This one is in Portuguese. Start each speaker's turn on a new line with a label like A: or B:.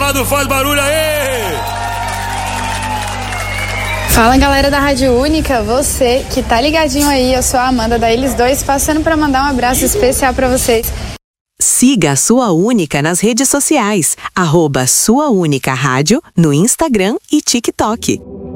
A: Sábado faz barulho aí!
B: Fala, galera da Rádio Única, você que tá ligadinho aí, eu sou a Amanda da Eles Dois, passando para mandar um abraço especial para vocês.
C: Siga a Sua Única nas redes sociais, @Sua Única Rádio no Instagram e TikTok.